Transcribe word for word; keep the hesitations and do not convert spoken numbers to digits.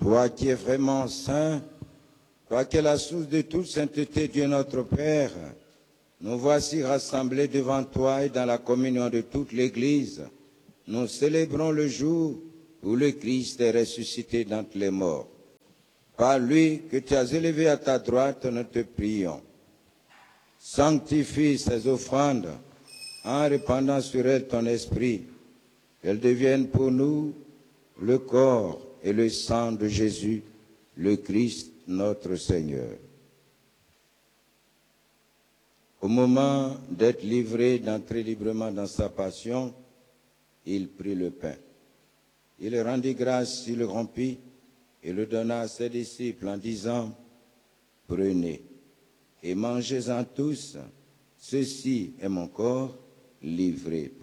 Toi qui es vraiment saint, toi qui es la source de toute sainteté, Dieu notre Père, nous voici rassemblés devant toi et dans la communion de toute l'Église. Nous célébrons le jour où le Christ est ressuscité d'entre les morts. Par lui que tu as élevé à ta droite, nous te prions. Sanctifie ces offrandes en répandant sur elles ton esprit, qu'elles deviennent pour nous le corps et le sang de Jésus, le Christ notre Seigneur. Au moment d'être livré, d'entrer librement dans sa passion, il prit le pain. Il rendit grâce, il le rompit et le donna à ses disciples en disant, « Prenez et mangez-en tous, ceci est mon corps livré pour vous. »